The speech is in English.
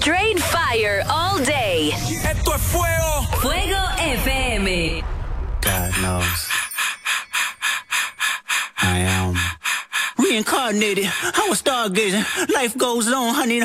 Straight fire all day. Esto es fuego. Fuego FM. God knows. I am reincarnated. I was stargazing. Life goes on, honey.